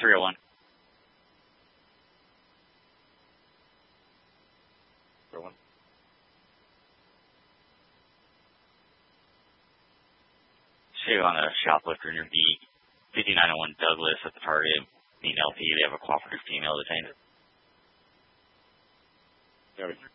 301. 301. See you on a shoplifter near B. 5901 Douglas at the target. Mean LP. They have a cooperative female detained. Copy.